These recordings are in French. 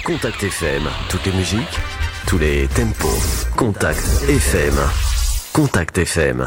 Contact FM, toutes les musiques, tous les tempos. Contact FM. Contact FM.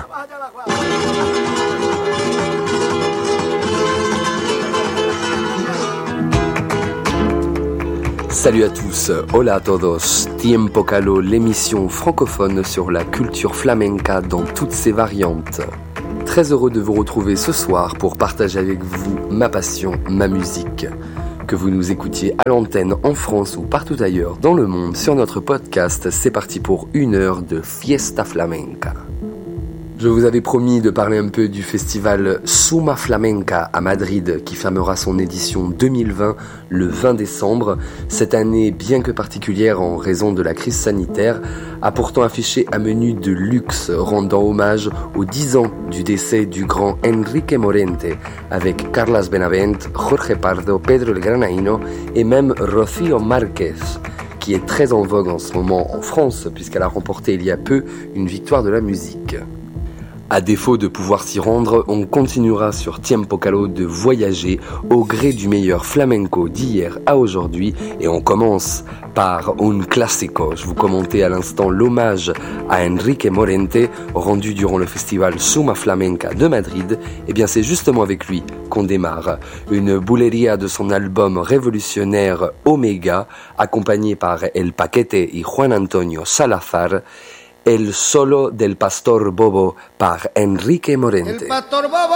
Salut à tous, hola a todos, Tiempo Calo, l'émission francophone sur la culture flamenca dans toutes ses variantes. Très heureux de vous retrouver ce soir pour partager avec vous ma passion, ma musique. Que vous nous écoutiez à l'antenne en France ou partout ailleurs dans le monde sur notre podcast, c'est parti pour 1 heure de Fiesta Flamenca. Je vous avais promis de parler un peu du festival Suma Flamenca à Madrid qui fermera son édition 2020 le 20 décembre. Cette année, bien que particulière en raison de la crise sanitaire, a pourtant affiché un menu de luxe rendant hommage aux 10 ans du décès du grand Enrique Morente avec Carlos Benavent, Jorge Pardo, Pedro el Granaíno et même Rocío Márquez, qui est très en vogue en ce moment en France puisqu'elle a remporté il y a peu une victoire de la musique. À défaut de pouvoir s'y rendre, on continuera sur Tiempo Calo de voyager au gré du meilleur flamenco d'hier à aujourd'hui et on commence par un classico. Je vous commentais à l'instant l'hommage à Enrique Morente rendu durant le festival Suma Flamenca de Madrid. Et bien c'est justement avec lui qu'on démarre. Une bulería de son album révolutionnaire Omega, accompagné par El Paquete et Juan Antonio Salazar. El solo del Pastor Bobo par Enrique Morente.